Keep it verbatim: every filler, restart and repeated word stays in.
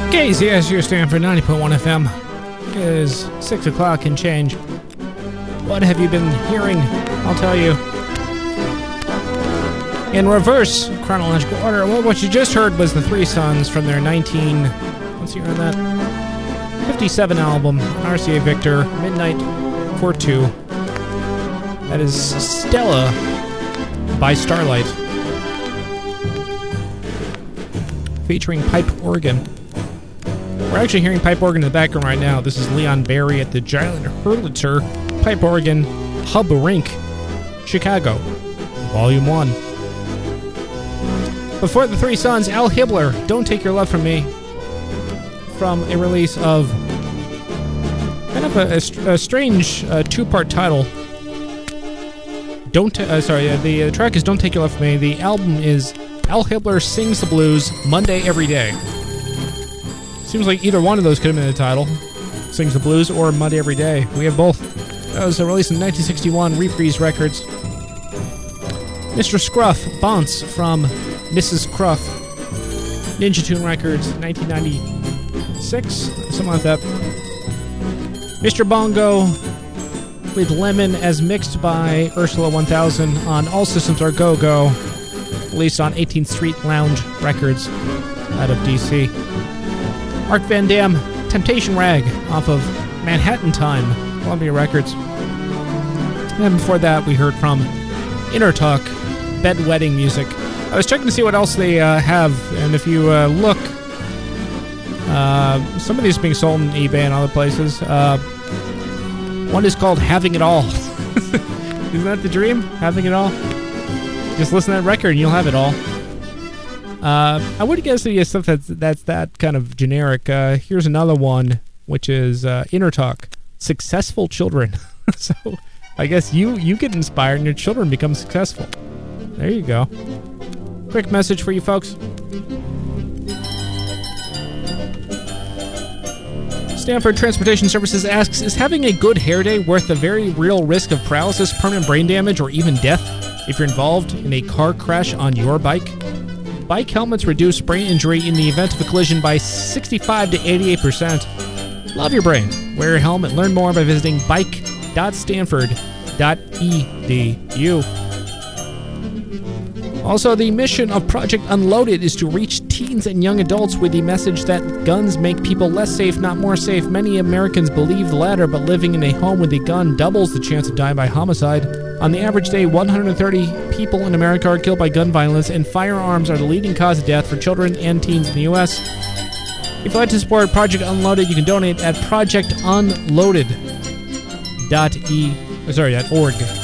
K Z S U Stanford ninety point one F M. It is six o'clock and change. What have you been hearing? I'll tell you. In reverse chronological order, well, what you just heard was the Three Sons from their nineteen... What's the year on that? fifty-seven album, R C A Victor, Midnight four two. That is Stella by Starlight. Featuring pipe organ. We're actually hearing pipe organ in the background right now. This is Leon Barry at the Giant Hurlitzer Pipe Organ Hub Rink, Chicago, Volume one. Before the Three Sons, Al Hibbler, Don't Take Your Love From Me, from a release of kind of a, a, a strange uh, two-part title. Don't, uh, sorry, uh, the uh, track is Don't Take Your Love From Me. The album is Al Hibbler Sings the Blues, Monday Every Day. Seems like either one of those could have been the title. Sings the Blues or Monday Every Day. We have both. That was released in nineteen sixty-one, Reprise Records. Mister Scruff, Bounce from Missus Cruff. Ninja Tune Records, nineteen ninety-six, something like that. Mister Bongo with Lemon as mixed by Ursula one thousand on All Systems Are Go-Go. Released on eighteenth Street Lounge Records out of D C. Mark Van Dam, Temptation Rag off of Manhattan Time, Columbia Records. And before that, we heard from Inner Talk, Bedwetting Music. I was checking to see what else they uh, have, and if you uh, look, uh, some of these are being sold on eBay and other places. Uh, one is called Having It All. Isn't that the dream? Having it all? Just listen to that record and you'll have it all. Uh, I would guess that stuff that's, that's that kind of generic. Uh, here's another one, which is uh, Inner Talk, Successful Children. So I guess you, you get inspired and your children become successful. There you go. Quick message for you folks. Stanford Transportation Services asks, is having a good hair day worth the very real risk of paralysis, permanent brain damage, or even death if you're involved in a car crash on your bike? Bike helmets reduce brain injury in the event of a collision by sixty-five to eighty-eight percent. Love your brain. Wear a helmet. Learn more by visiting bike dot stanford dot e d u. Also, the mission of Project Unloaded is to reach teens and young adults with the message that guns make people less safe, not more safe. Many Americans believe the latter, but living in a home with a gun doubles the chance of dying by homicide. On the average day, one hundred thirty people in America are killed by gun violence, and firearms are the leading cause of death for children and teens in the U S. If you'd like to support Project Unloaded, you can donate at project unloaded dot e sorry, at org.